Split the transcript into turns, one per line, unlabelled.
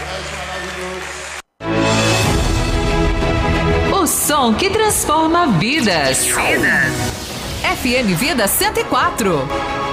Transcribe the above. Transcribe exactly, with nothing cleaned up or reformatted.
O som que transforma vidas. Vidas. F M Vida cento e quatro.